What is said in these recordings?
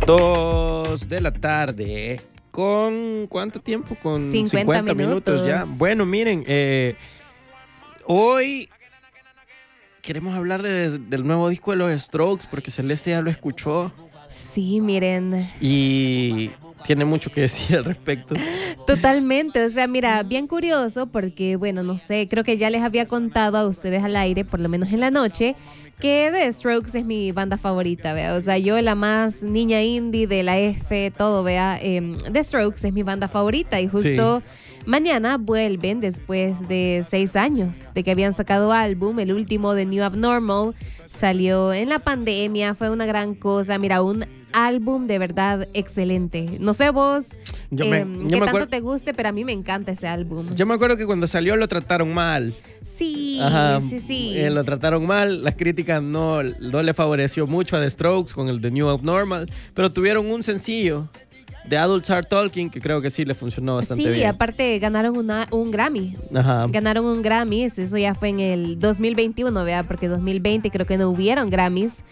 2 de la tarde. ¿Con cuánto tiempo? Con 50 minutos ya. Bueno, miren, hoy queremos hablar del nuevo disco de los Strokes porque Celeste ya lo escuchó. Sí, miren. Y tiene mucho que decir al respecto. Totalmente, o sea, mira, bien curioso porque, bueno, no sé, creo que ya les había contado a ustedes al aire, por lo menos en la noche, que The Strokes es mi banda favorita, vea. O sea, yo la más niña indie de la F, todo, vea. The Strokes es mi banda favorita y justo... Sí. Mañana vuelven después de 6 años de que habían sacado álbum. El último de New Abnormal salió en la pandemia, fue una gran cosa. Mira, un álbum de verdad excelente. No sé vos qué tanto te guste, pero a mí me encanta ese álbum. Yo me acuerdo que cuando salió lo trataron mal. Sí, sí. Lo trataron mal, las críticas no le favoreció mucho a The Strokes con el de New Abnormal, pero tuvieron un sencillo The Adults Are Talking, que creo que sí le funcionó bastante bien. Sí, aparte ganaron un Grammy. Ajá. Ganaron un Grammy, eso ya fue en el 2021, ¿verdad? Porque 2020 creo que no hubieron Grammys.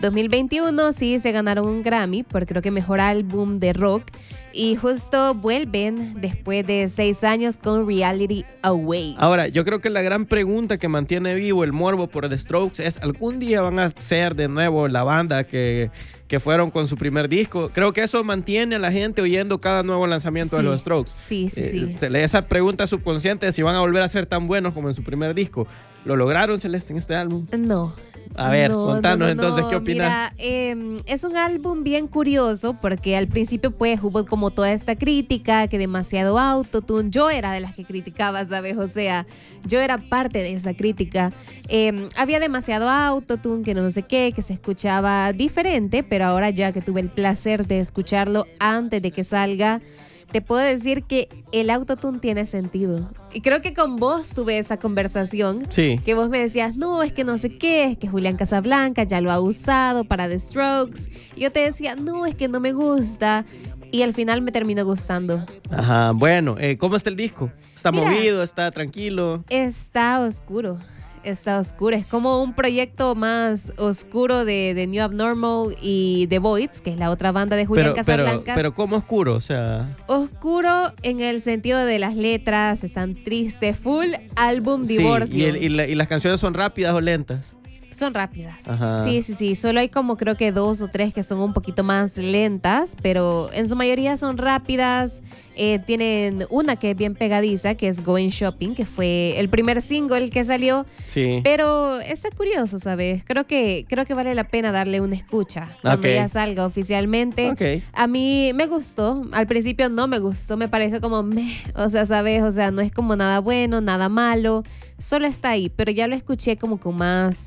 2021 sí se ganaron un Grammy por creo que mejor álbum de rock. Y justo vuelven después de 6 años con Reality Awaits. Ahora, yo creo que la gran pregunta que mantiene vivo el morbo por The Strokes es: ¿algún día van a ser de nuevo la banda que fueron con su primer disco? Creo que eso mantiene a la gente oyendo cada nuevo lanzamiento de los Strokes. Sí. Esa pregunta subconsciente de si van a volver a ser tan buenos como en su primer disco. ¿Lo lograron, Celeste, en este álbum? No. A ver, contanos entonces, ¿qué opinas? Mira, es un álbum bien curioso porque al principio pues hubo como toda esta crítica, que demasiado autotune. Yo era de las que criticaba, ¿sabes? O sea, yo era parte de esa crítica. Había demasiado autotune, que no sé qué, que se escuchaba diferente, pero ahora ya que tuve el placer de escucharlo antes de que salga, te puedo decir que el autotune tiene sentido. Y creo que con vos tuve esa conversación. Sí. Que vos me decías, no, es que no sé qué, es que Julián Casablanca ya lo ha usado para The Strokes. Y yo te decía, no, es que no me gusta. Y al final me terminó gustando. Ajá, bueno, ¿cómo está el disco? ¿Está movido? ¿Está tranquilo? Está oscuro. Está oscuro, es como un proyecto más oscuro de New Abnormal y The Voids, que es la otra banda de Julián Casablancas. Pero ¿cómo oscuro? O sea... Oscuro en el sentido de las letras, están tristes, full álbum divorcio. ¿Y las canciones son rápidas o lentas? Son rápidas. Ajá. Sí. Solo hay como creo que 2 o 3 que son un poquito más lentas, pero en su mayoría son rápidas. Tienen una que es bien pegadiza, que es Going Shopping, que fue el primer single que salió. Sí. Pero está curioso, ¿sabes? Creo que vale la pena darle una escucha cuando ya salga oficialmente. Okay. A mí me gustó. Al principio no me gustó, me pareció como meh. O sea, ¿sabes? O sea, no es como nada bueno, nada malo. Solo está ahí, pero ya lo escuché como con más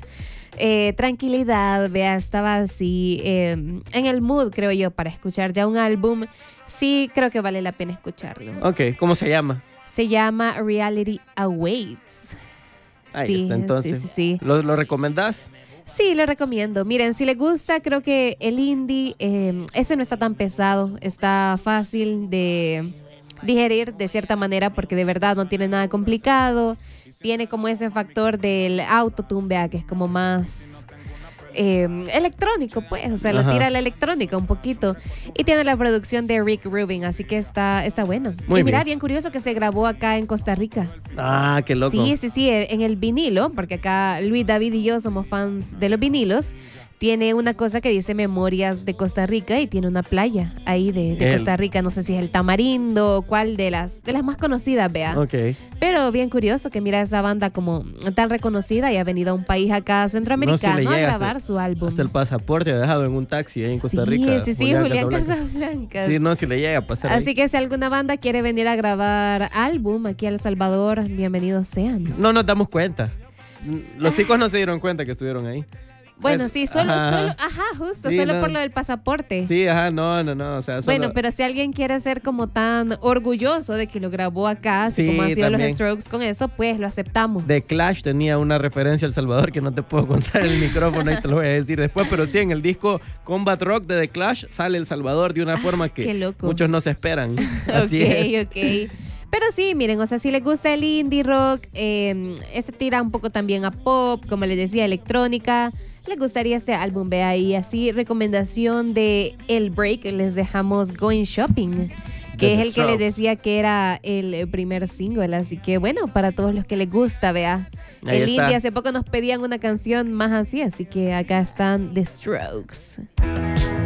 tranquilidad, vea, estaba así en el mood, creo yo, para escuchar ya un álbum. Sí, creo que vale la pena escucharlo. Ok, ¿cómo se llama? Se llama Reality Awaits. Ahí está, entonces. Sí. ¿Lo recomendás? Sí, lo recomiendo. Miren, si les gusta, creo que el indie, ese no está tan pesado, está fácil de digerir de cierta manera porque de verdad no tiene nada complicado. Tiene como ese factor del autotune, vea, que es como más electrónico, pues. O sea, lo tira a la electrónica un poquito. Y tiene la producción de Rick Rubin, así que está bueno. Muy y mira, bien curioso que se grabó acá en Costa Rica. Ah, qué loco. Sí, en el vinilo, porque acá Luis, David y yo somos fans de los vinilos. Tiene una cosa que dice Memorias de Costa Rica y tiene una playa ahí de Costa Rica. No sé si es el Tamarindo o cuál de las más conocidas, vea. Okay. Pero bien curioso que mira esa banda como tan reconocida y ha venido a un país acá centroamericano a grabar su álbum. Hasta el pasaporte ha dejado en un taxi ahí en Costa Rica. Sí, Julián Casablancas. Sí, no, si le llega a pasar. Así ahí. que si alguna banda quiere venir a grabar álbum aquí a El Salvador, bienvenidos sean. No nos damos cuenta. Los ticos no se dieron cuenta que estuvieron ahí. Bueno, pues, sí, solo, justo, sí, solo no. por lo del pasaporte. Sí, no, o sea, solo... Bueno, pero si alguien quiere ser como tan orgulloso de que lo grabó acá, así sí, como han sido también. los Strokes con eso, pues lo aceptamos. The Clash tenía una referencia a El Salvador que no te puedo contar en el micrófono y te lo voy a decir después, pero sí, en el disco Combat Rock de The Clash sale El Salvador de una forma que muchos no se esperan. Así es. Ok. Pero sí, miren, o sea, si les gusta el indie rock, este tira un poco también a pop, como les decía, electrónica. les gustaría este álbum, vea, y así recomendación de El Break, les dejamos Going Shopping, que es el que les decía que era el primer single, así que bueno, para todos los que les gusta, vea. Ahí El está. indie hace poco nos pedían una canción más así que acá están The Strokes.